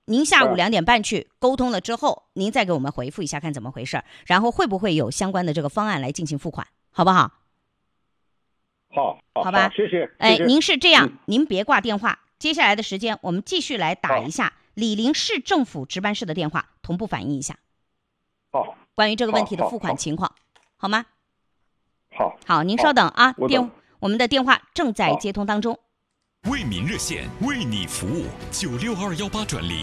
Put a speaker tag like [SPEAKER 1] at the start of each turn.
[SPEAKER 1] 您下午2点半去沟通了之后，您再给我们回复一下，看怎么回事，然后会不会有相关的这个方案来进行付款，好不好？好吧，
[SPEAKER 2] 谢谢。
[SPEAKER 1] 您是这样，您别挂电话，接下来的时间我们继续来打一下醴陵市政府值班室的电话，同步反映一下。关于这个问题的付款情况，好吗？好，您稍等啊，我们的电话正在接通当中。
[SPEAKER 3] 为民热线，为你服务，96218转0。